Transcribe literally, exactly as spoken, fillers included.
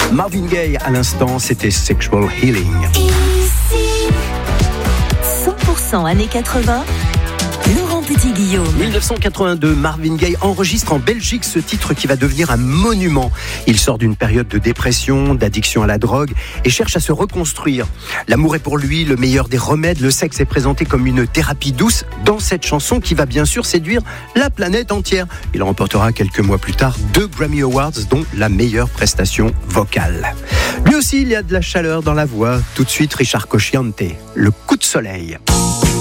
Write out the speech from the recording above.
Marvin Gaye à l'instant, c'était Sexual Healing. Ici, cent pour cent années quatre-vingts, Laurent Petit-Guillaume. dix-neuf cent quatre-vingt-deux, Marvin Gaye enregistre en Belgique ce titre qui va devenir un monument. Il sort d'une période de dépression, d'addiction à la drogue et cherche à se reconstruire. L'amour est pour lui le meilleur des remèdes. Le sexe est présenté comme une thérapie douce dans cette chanson qui va bien sûr séduire la planète entière. Il remportera quelques mois plus tard deux Grammy Awards, dont la meilleure prestation vocale. Lui aussi, il y a de la chaleur dans la voix. Tout de suite, Richard Cosciante, Le coup de soleil.